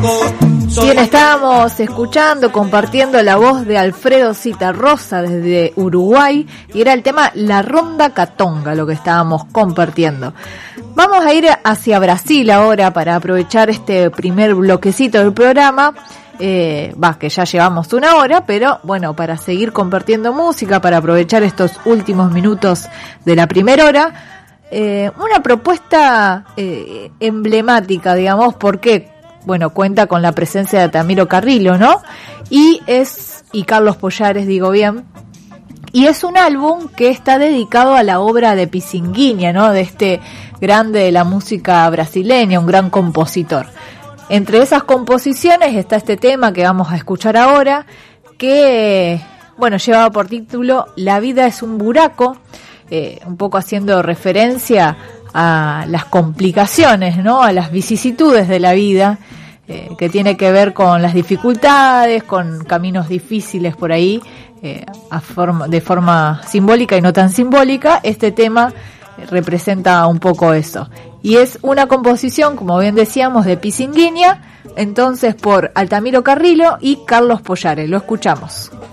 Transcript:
Bien, estábamos escuchando, compartiendo la voz de Alfredo Citarrosa desde Uruguay, y era el tema La Ronda Catonga lo que estábamos compartiendo. Vamos a ir hacia Brasil ahora para aprovechar este primer bloquecito del programa, que ya llevamos una hora, pero bueno, para seguir compartiendo música, para aprovechar estos últimos minutos de la primera hora, una propuesta emblemática, digamos, porque bueno, cuenta con la presencia de Altamiro Carrillo, ¿no? Y Carlos Pollares, digo bien. Y es un álbum que está dedicado a la obra de Pichinguinha, ¿no? De este grande de la música brasileña, un gran compositor. Entre esas composiciones está este tema que vamos a escuchar ahora, que, bueno, llevaba por título La vida es un buraco, un poco haciendo referencia a las complicaciones, ¿no? A las vicisitudes de la vida, que tiene que ver con las dificultades, con caminos difíciles por ahí, de forma simbólica y no tan simbólica. Este tema representa un poco eso. Y es una composición, como bien decíamos, de Pichinguinha, entonces por Altamiro Carrillo y Carlos Pollares. Lo escuchamos.